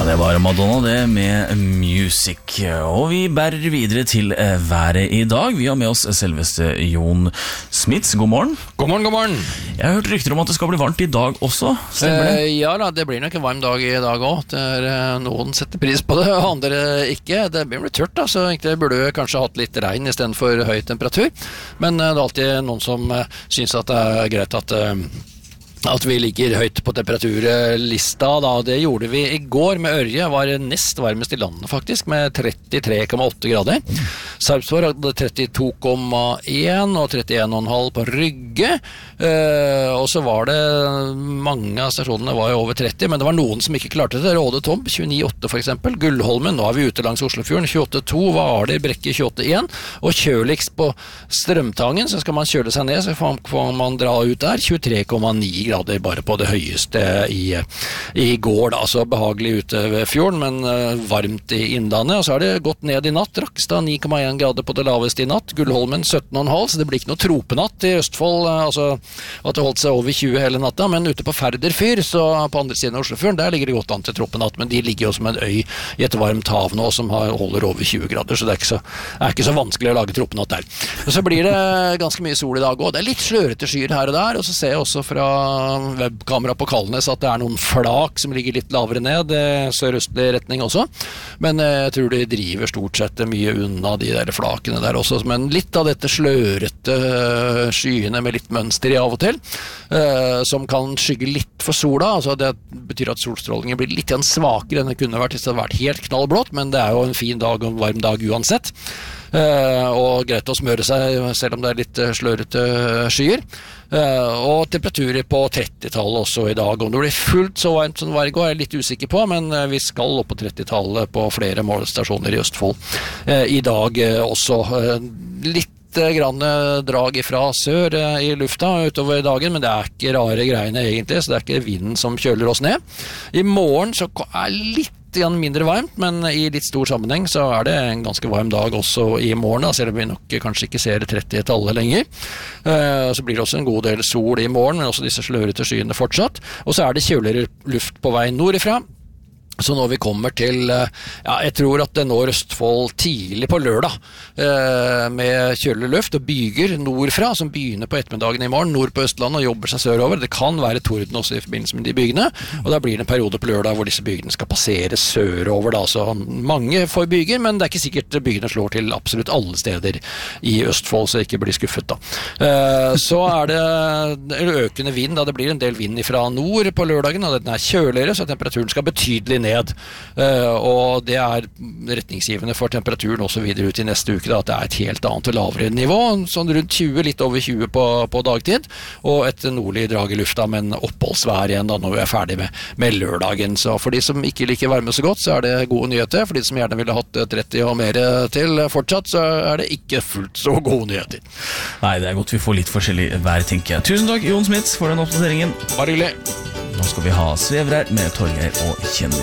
Det var Madonna det med Music. Og vi bærer videre til været i dag. Vi har med oss selveste Jon Smits. God morgen. God morgen, god morgen. Jeg har hørt rykter om at det skal bli varmt i dag også. Stemmer det? Ja da, det blir nok en varm dag i dag også. Noen setter pris på det, andre ikke. Det blir litt tørt da, så egentlig burde vi kanskje hatt litt regn i stedet for høy temperatur. Men det er alltid noen som synes at det er greit at vi ligger høyt på temperaturlista da. Det gjorde vi i går med Ørje, var nest varmest i landet faktisk, med 33,8 grader. Sarpsborg hadde 32,1 og 31,5 på Rygge, og så var det mange av stasjonene var jo over 30, men det var noen som ikke klarte det. Råde Tomb, 29,8 for eksempel, Gullholmen, nå er vi ute langs Oslofjorden, 28,2, Hvaler, Brekke, 28,1, og Kjølix på Strømtangen, så skal man kjøle seg ned, så får man dra ut der, 23,9 grader bare på det høyeste i går da, så behagelig ute ved fjorden, men varmt i innlandet, og så har det gått ned i natt. Rakstad 9,1 grader på det laveste i natt, Gullholmen 17,5, så det blir ikke noe tropenatt i Østfold, altså at det holdt seg over 20 hele natta, men ute på Færderfyr, så på andre siden av Oslofjorden, der ligger det godt an til tropenatt, men de ligger jo som en øy i et varmt hav nå, som holder over 20 grader, så det er ikke så vanskelig å lage tropenatt der. Og så blir det ganske mye sol i dag også. Det er litt slørete skyer her og der, og så ser jeg også fra webkamera på Kalnes at det er noen flak som ligger litt lavere ned, sørøstlig retning også, men jeg tror de driver stort sett mye unna de der flakene der også, men litt av dette slørete skyene med litt mønster i av og til, som kan skygge litt for sola, altså det betyr at solstrålingen blir litt svakere enn det kunne vært hvis det hadde vært helt knallblått, men det er jo en fin dag og en varm dag uansett. Og greit å smøre seg selv om det er litt slørete skyer, og temperaturer på 30-tallet også i dag. Om det blir fullt så varmt som det var i går er jeg litt usikker på, men vi skal opp på 30-tallet på flere målestasjoner i Østfold i dag også. Litt grann drag fra sør i lufta utover dagen, men det er ikke rare greiene egentlig, så det er ikke vinden som kjøler oss ned. I morgen så er litt mindre varmt, men i litt stor sammenheng så er det en ganske varm dag også i morgen, da, selv om vi nok kanskje ikke ser 30-tallet lenger. Så blir det også en god del sol i morgen, men også disse slørete skyene fortsatt. Og så er det kjøligere luft på vei nordifra. Så når vi kommer til, jeg tror at det når Østfold tidlig på lørdag, med kjølig luft og byger nordfra, som begynner på ettermiddagen i morgen, nord på Østlandet og jobber seg sørover. Det kan være torden også i forbindelse med de bygene, og da blir det en periode på lørdag hvor disse bygene skal passere sørover da, så mange får byger, men det er ikke sikkert bygene slår til absolutt alle steder i Østfold, så ikke blir skuffet da. Så er det økende vind, da det blir en del vind fra nord på lørdagen, og den er kjøligere, så temperaturen skal betydelig ned, og det er retningsgivende for temperaturen også videre ut i neste uke da, at det er et helt annet og lavere nivå, sånn rundt 20, litt over 20 på dagtid, og et nordlig drag i lufta, men oppholdsvær igjen da når vi er ferdig med lørdagen. Så for de som ikke liker varme så godt, så er det gode nyheter. For de som gjerne ville hatt 30 og mer til fortsatt, så er det ikke fullt så gode nyheter. Nei, det er godt vi får litt forskjellig vær, tenker jeg. Tusen takk, Jon Smits, for den oppdateringen. Bare hyggelig. Nå skal vi ha Svever her med Torgeir og Kjenner.